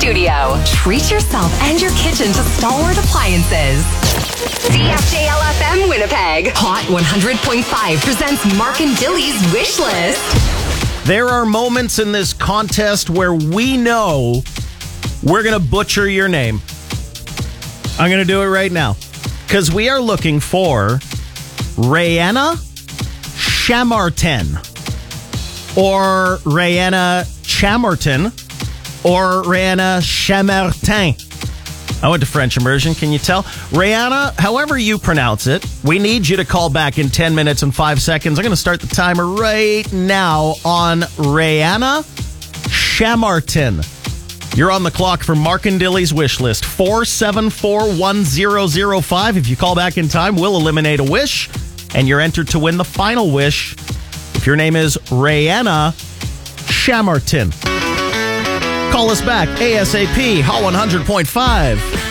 studio. Treat yourself and your kitchen to Stalwart Appliances. CFJLFM Winnipeg. Hot 100.5 presents Mark and Dilly's Wish List. There are moments in this contest where we know we're going to butcher your name. I'm going to do it right now. Because we are looking for Rayanna Chamartin. Or Rayanna Chamartin. Or Rayanna Chamartin. I went to French immersion, can you tell? Rayanna, however you pronounce it, we need you to call back in 10 minutes and 5 seconds. I'm going to start the timer right now on Rayanna Chamartin. You're on the clock for Mark and Dilly's wish list. 474-1005. If you call back in time, we'll eliminate a wish, and you're entered to win the final wish. If your name is Rayanna Chamartin. Call us back ASAP, Hot 100.5.